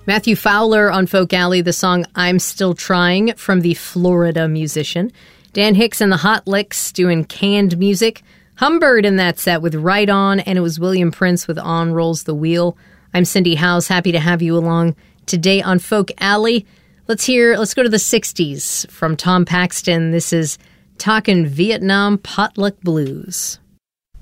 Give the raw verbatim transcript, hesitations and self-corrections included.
Matthew Fowler on Folk Alley, the song I'm Still Trying from the Florida Musician. Dan Hicks and the Hot Licks doing Canned Music. Humbird in that set with Right On, and it was William Prince with On Rolls the Wheel. I'm Cindy Howes, happy to have you along today on Folk Alley. Let's hear, let's go to the sixties from Tom Paxton. This is Talkin' Vietnam Potluck Blues.